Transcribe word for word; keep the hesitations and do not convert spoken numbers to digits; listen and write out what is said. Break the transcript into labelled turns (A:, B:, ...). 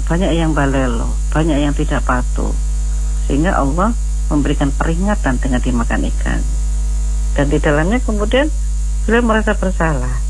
A: banyak yang balelo, banyak yang tidak patuh, sehingga Allah memberikan peringatan dengan dimakan ikan. Dan di dalamnya kemudian beliau merasa bersalah.